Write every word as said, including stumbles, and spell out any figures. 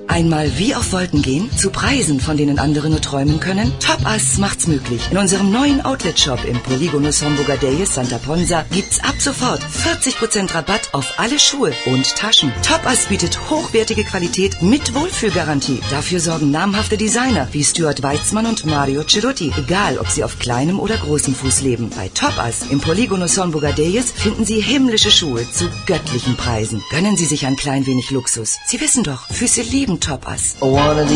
Einmal wie auf Wolken gehen, zu Preisen, von denen andere nur träumen können? Topass macht's möglich. In unserem neuen Outlet-Shop im Polígono São Bugadeiros Santa Ponsa gibt's ab sofort vierzig Prozent Rabatt auf alle Schuhe und Taschen. Topass bietet hochwertige Qualität mit Wohlfühlgarantie. Dafür sorgen namhafte Designer wie Stuart Weitzmann und Mario Cerutti, egal ob sie auf kleinem oder großem Fuß leben. Bei Topass im Polígono São Bugadeiros finden Sie himmlische Schuhe zu göttlichen Preisen. Gönnen Sie sich ein klein wenig Luxus. Sie wissen doch, Füße lieben Topass. One of